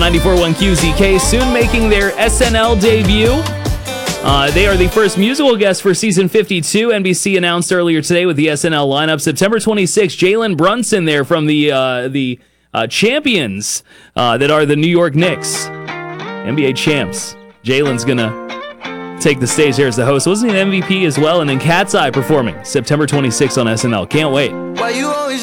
94.1 QZK, soon making their SNL debut. They are the first musical guest for season 52. NBC announced earlier today with the SNL lineup. September 26th, Jalen Brunson there from the champions that are the New York Knicks, NBA champs. Jalen's going to take the stage there as the host. Wasn't he an MVP as well? And then Cat's Eye performing September 26th on SNL. Can't wait.